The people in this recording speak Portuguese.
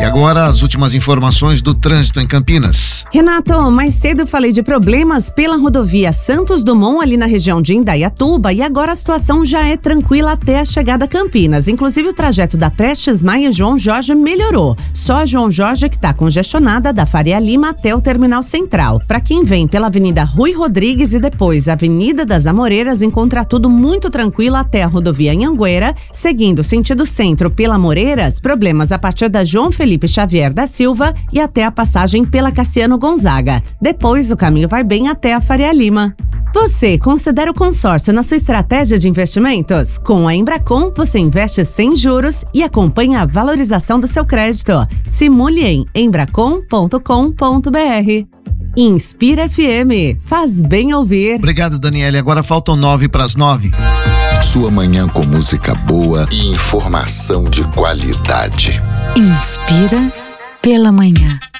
E agora as últimas informações do trânsito em Campinas. Renato, mais cedo eu falei de problemas pela rodovia Santos Dumont ali na região de Indaiatuba e agora a situação já é tranquila até a chegada a Campinas. Inclusive o trajeto da Prestes Maia e João Jorge melhorou. Só a João Jorge que está congestionada da Faria Lima até o Terminal Central. Para quem vem pela Avenida Rui Rodrigues e depois Avenida das Amoreiras, encontra tudo muito tranquilo até a rodovia Anhanguera. Seguindo sentido centro pela Amoreiras, problemas a partir da João Felipe Xavier da Silva e até a passagem pela Cassiano Gonzaga. Depois o caminho vai bem até a Faria Lima. Você considera o consórcio na sua estratégia de investimentos? Com a Embracon, você investe sem juros e acompanha a valorização do seu crédito. Simule em embracon.com.br. Inspira FM. Faz bem ouvir. Obrigado, Daniele. Agora faltam 8:09. Sua manhã com música boa e informação de qualidade. Inspira pela manhã.